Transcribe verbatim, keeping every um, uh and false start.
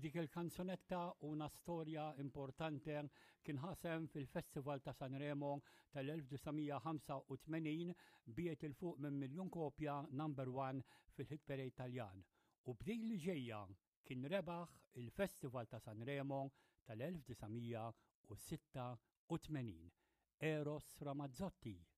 B'dik il-kanzunetta una storja importanti kien ħasem fil-Festival ta' Sanremo tal-elf-tisa' biet il-fuq minn miljun kopja number one fil-hit parade Taljan. U b'dik li ġejja kien rebaħ il-Festival ta' Sanremo tal-elf-tisa' sitta u tmenin. Eros Ramazzotti.